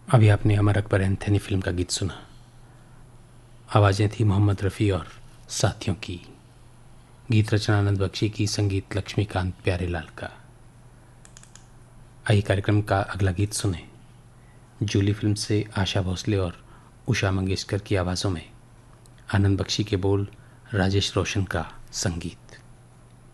अभी आपने Amar Akbar Anthony film का गीत सुना। आवाज़ें थी मोहम्मद रफ़ी और साथियों की। गीत रचना आनंद बख्शी की, संगीत लक्ष्मीकांत प्यारेलाल का। आइए कार्यक्रम का अगला गीत सुने। जूली फिल्म से आशा भोसले और उषा मंगेशकर की आवाज़ों में, आनंद बख्शी के बोल, राजेश रोशन का संगीत।